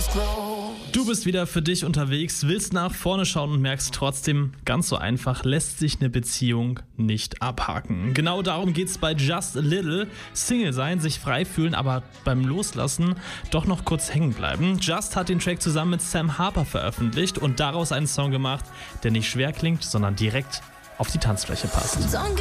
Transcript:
Du bist wieder für dich unterwegs, willst nach vorne schauen und merkst trotzdem, ganz so einfach lässt sich eine Beziehung nicht abhaken. Genau darum geht's bei Just a Little. Single sein, sich frei fühlen, aber beim Loslassen doch noch kurz hängen bleiben. Just hat den Track zusammen mit Sam Harper veröffentlicht und daraus einen Song gemacht, der nicht schwer klingt, sondern direkt auf die Tanzfläche passt.